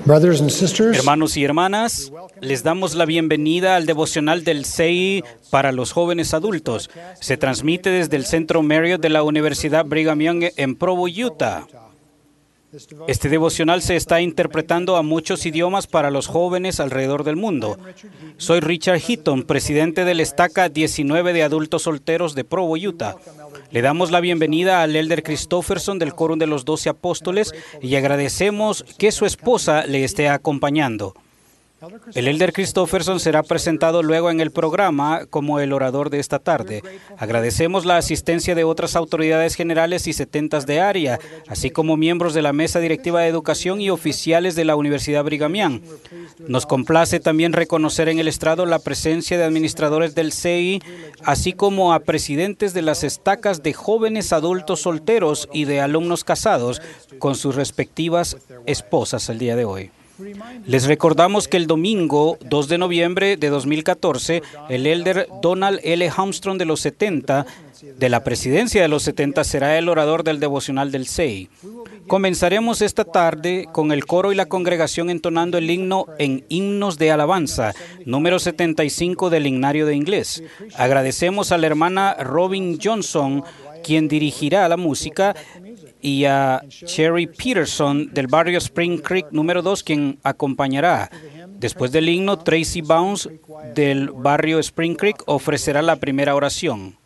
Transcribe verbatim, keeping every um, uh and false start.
Brothers and sisters, Hermanos y hermanas, les damos la bienvenida al devocional del C E I para los jóvenes adultos. Se transmite desde el Centro Marriott de la Universidad Brigham Young en Provo, Utah. Este devocional se está interpretando a muchos idiomas para los jóvenes alrededor del mundo. Soy Richard Heaton, presidente del Estaca diecinueve de adultos solteros de Provo, Utah. Le damos la bienvenida al Elder Christofferson del Quórum de los Doce Apóstoles y agradecemos que su esposa le esté acompañando. El Elder Christofferson será presentado luego en el programa como el orador de esta tarde. Agradecemos la asistencia de otras autoridades generales y setentas de área, así como miembros de la Mesa Directiva de Educación y oficiales de la Universidad Brigham Young. Nos complace también reconocer en el estrado la presencia de administradores del C E I, así como a presidentes de las estacas de jóvenes adultos solteros y de alumnos casados con sus respectivas esposas el día de hoy. Les recordamos que el domingo dos de noviembre de dos mil catorce, el Elder Donald L. Armstrong de los setenta, de la presidencia de los setenta, será el orador del devocional del C E I. Comenzaremos esta tarde con el coro y la congregación entonando el himno en Himnos de Alabanza, número setenta y cinco del Himnario de Inglés. Agradecemos a la hermana Robin Johnson, quien dirigirá la música, y a Sherry Peterson del barrio Spring Creek número dos, quien acompañará. Después del himno, Tracy Bounds del barrio Spring Creek ofrecerá la primera oración.